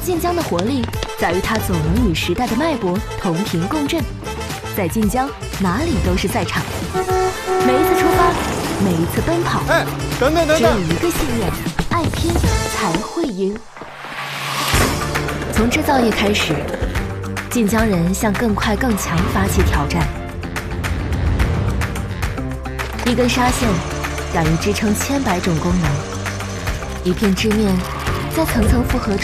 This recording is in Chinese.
晋江的活力在于它总能与时代的脉搏同频共振，在晋江哪里都是赛场。每一次出发，每一次奔跑， 哎，等等， 只有一个信念：爱拼才会赢。从制造业开始，晋江人向更快更强发起挑战。一根纱线敢于支撑千百种功能，一片织面在层层复合中